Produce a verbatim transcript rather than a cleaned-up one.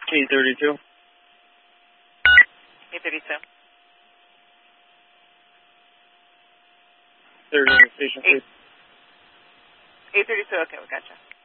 eight thirty-two. eight thirty-two. Third on the station, please. eight thirty-two, okay, we gotcha.